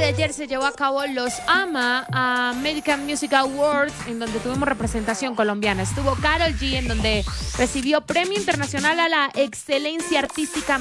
de ayer se llevó a cabo los American Music Awards, en donde tuvimos representación colombiana. Estuvo Karol G, en donde recibió Premio Internacional a la Excelencia Artística